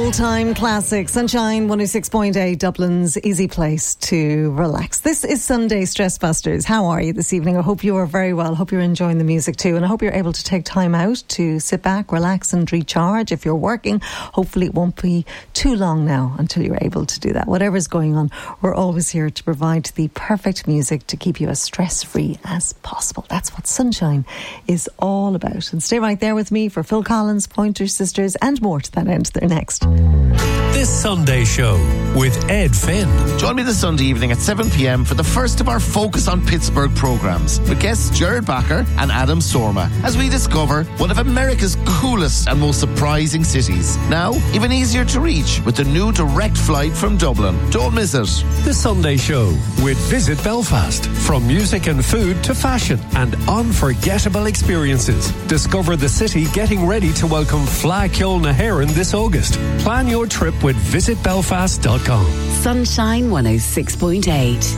all-time classic. Sunshine 106.8, Dublin's easy place to relax. This is Sunday Stress Busters. How are you this evening? I hope you are very well. I hope you're enjoying the music too. And I hope you're able to take time out to sit back, relax and recharge. If you're working, hopefully it won't be too long now until you're able to do that. Whatever's going on, we're always here to provide the perfect music to keep you as stress-free as possible. That's what Sunshine is all about. And stay right there with me for Phil Collins, Pointer Sisters and more to that end. They're next. This Sunday show with Ed Finn. Join me this Sunday evening at 7 p.m. for the first of our Focus on Pittsburgh programmes with guests Jared Backer and Adam Sorma as we discover one of America's coolest and most surprising cities. Now, even easier to reach with the new direct flight from Dublin. Don't miss it. The Sunday show with Visit Belfast. From music and food to fashion and unforgettable experiences. Discover the city getting ready to welcome Fleadh Cheoil na hÉireann this August. Plan your trip with visitbelfast.com. Sunshine 106.8.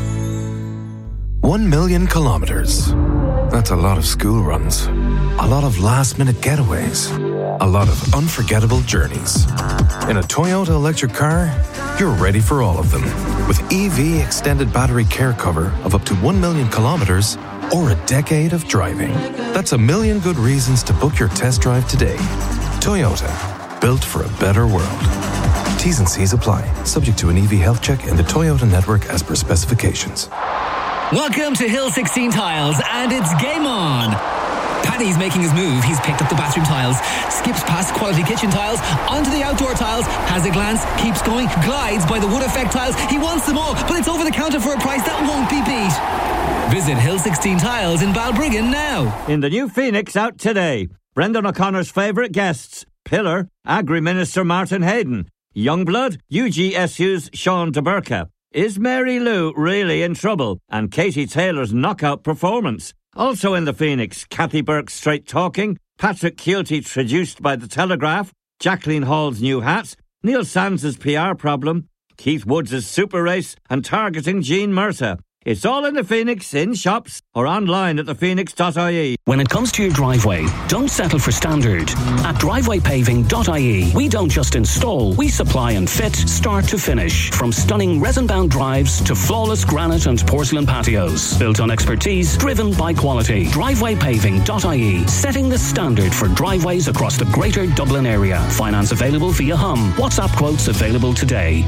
1 million kilometres. That's a lot of school runs. A lot of last-minute getaways. A lot of unforgettable journeys. In a Toyota electric car, you're ready for all of them. With EV extended battery care cover of up to 1 million kilometres or a decade of driving. That's a million good reasons to book your test drive today. Toyota. Built for a better world. T's and C's apply. Subject to an EV health check in the Toyota network as per specifications. Welcome to Hill 16 Tiles, and it's game on. Paddy's making his move. He's picked up the bathroom tiles, skips past quality kitchen tiles, onto the outdoor tiles, has a glance, keeps going, glides by the wood effect tiles. He wants them all, but it's over the counter for a price that won't be beat. Visit Hill 16 Tiles in Balbriggan now. In the new Phoenix out today, Brendan O'Connor's favourite guests: Pillar, Agri-Minister Martin Hayden; Youngblood, UGSU's Sean DeBurka. Is Mary Lou really in trouble? And Katie Taylor's knockout performance. Also in the Phoenix, Kathy Burke's straight talking, Patrick Keelty traduced by The Telegraph, Jacqueline Hall's new hat, Neil Sands' PR problem, Keith Woods' super race, and targeting Jean Murtagh. It's all in the Phoenix, in shops, or online at thephoenix.ie. When it comes to your driveway, don't settle for standard. At drivewaypaving.ie, we don't just install, we supply and fit, start to finish. From stunning resin-bound drives to flawless granite and porcelain patios. Built on expertise, driven by quality. Drivewaypaving.ie, setting the standard for driveways across the greater Dublin area. Finance available via Hum. WhatsApp quotes available today.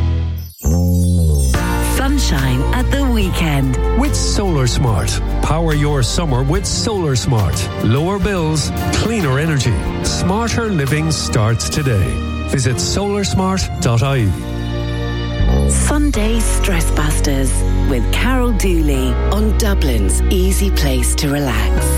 Sunshine at the weekend. With Solar Smart. Power your summer with Solar Smart. Lower bills, cleaner energy. Smarter living starts today. Visit solarsmart.ie. Sunday Stress Busters with Carol Dooley on Dublin's easy place to relax.